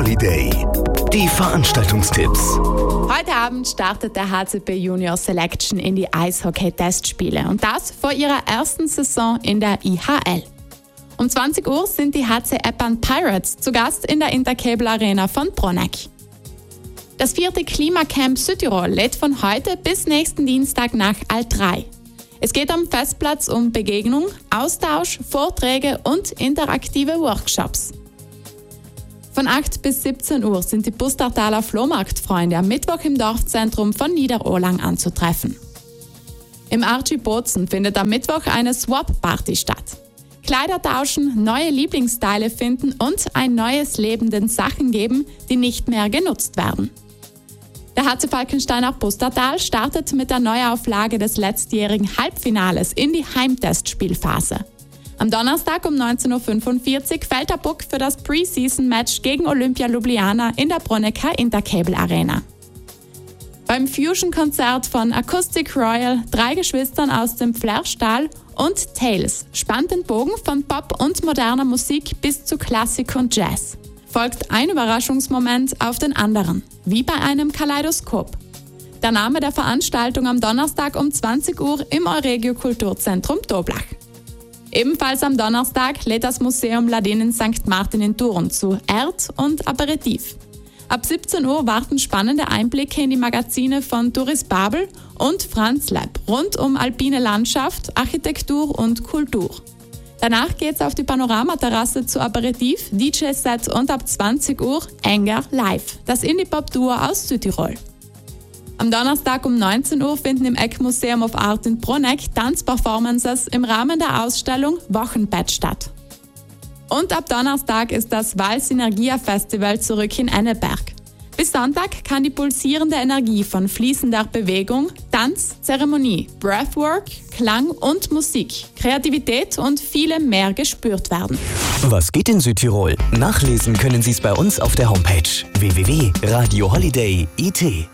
Holiday. Die Veranstaltungstipps. Heute Abend startet der HCP Junior Selection in die Eishockey-Testspiele und das vor ihrer ersten Saison in der IHL. Um 20 Uhr sind die HC Eppan Pirates zu Gast in der Intercable Arena von Bronegg. Das 4. Klimacamp Südtirol lädt von heute bis nächsten Dienstag nach Alt3. Es geht am Festplatz um Begegnung, Austausch, Vorträge und interaktive Workshops. Von 8 bis 17 Uhr sind die Pustertaler Flohmarktfreunde am Mittwoch im Dorfzentrum von Niederurlang anzutreffen. Im Archie Bozen findet am Mittwoch eine Swap-Party statt. Kleider tauschen, neue Lieblingsteile finden und ein neues Leben den Sachen geben, die nicht mehr genutzt werden. Der HC Falkensteiner Pustertal startet mit der Neuauflage des letztjährigen Halbfinales in die Heimtestspielphase. Am Donnerstag um 19.45 Uhr fällt der Puck für das Preseason-Match gegen Olympia Ljubljana in der Bronnecker Intercable Arena. Beim Fusion-Konzert von Acoustic Royal, 3 Geschwistern aus dem Flerstahl und Tales spannt den Bogen von Pop und moderner Musik bis zu Klassik und Jazz. Folgt ein Überraschungsmoment auf den anderen, wie bei einem Kaleidoskop. Der Name der Veranstaltung am Donnerstag um 20 Uhr im Euregio Kulturzentrum Toblach. Ebenfalls am Donnerstag lädt das Museum Ladin in St. Martin in Thurn zu Erd und Aperitif. Ab 17 Uhr warten spannende Einblicke in die Magazine von Touris Babel und Franz Lab rund um alpine Landschaft, Architektur und Kultur. Danach geht's auf die Panoramaterrasse zu Aperitif, DJ-Set und ab 20 Uhr Anger Live, das Indie-Pop-Duo aus Südtirol. Am Donnerstag um 19 Uhr finden im Eck Museum of Art in Bronegg Tanzperformances im Rahmen der Ausstellung Wochenbett statt. Und ab Donnerstag ist das Val-Synergia Festival zurück in Enneberg. Bis Sonntag kann die pulsierende Energie von fließender Bewegung, Tanz, Zeremonie, Breathwork, Klang und Musik, Kreativität und vielem mehr gespürt werden. Was geht in Südtirol? Nachlesen können Sie es bei uns auf der Homepage www.radioholiday.it.